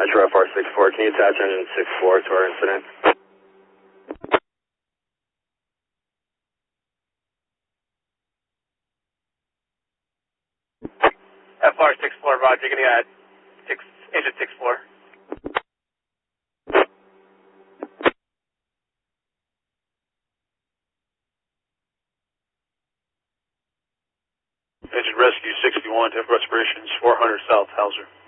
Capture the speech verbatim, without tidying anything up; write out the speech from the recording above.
Metro F R six four, can you attach engine six four to our incident? F R six four, Roger, can you add six, engine six four? Engine rescue sixty-one, temp respirations four hundred South Hauser.